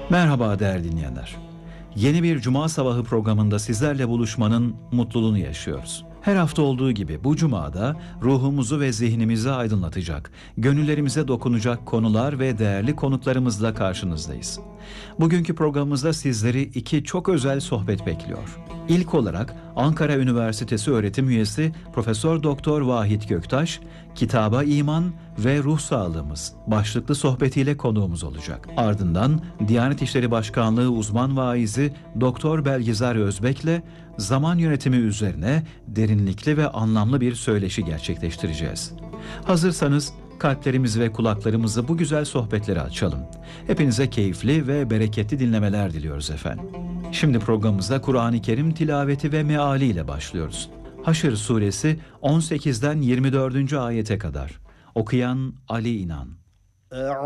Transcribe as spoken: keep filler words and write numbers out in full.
Merhaba değerli dinleyenler. Yeni bir Cuma sabahı programında sizlerle buluşmanın mutluluğunu yaşıyoruz. Her hafta olduğu gibi bu Cuma'da ruhumuzu ve zihnimizi aydınlatacak, gönüllerimize dokunacak konular ve değerli konuklarımızla karşınızdayız. Bugünkü programımızda sizleri iki çok özel sohbet bekliyor. İlk olarak Ankara Üniversitesi öğretim üyesi Profesör Doktor Vahit Göktaş, Kitaba İman ve Ruh Sağlığımız başlıklı sohbetiyle konuğumuz olacak. Ardından Diyanet İşleri Başkanlığı uzman vaizi Doktor Belgizar Özbek'le zaman yönetimi üzerine derinlikli ve anlamlı bir söyleşi gerçekleştireceğiz. Hazırsanız kalplerimizi ve kulaklarımızı bu güzel sohbetlere açalım. Hepinize keyifli ve bereketli dinlemeler diliyoruz efendim. Şimdi programımızda Kur'an-ı Kerim tilaveti ve meali ile başlıyoruz. Haşr suresi on sekizden yirmi dördüncü ayete kadar. Okuyan Ali İnan.